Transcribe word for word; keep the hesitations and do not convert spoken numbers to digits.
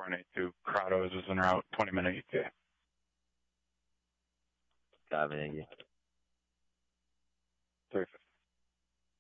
four one eight two. Corrado is en route, twenty minute E T A. Copy, thank you.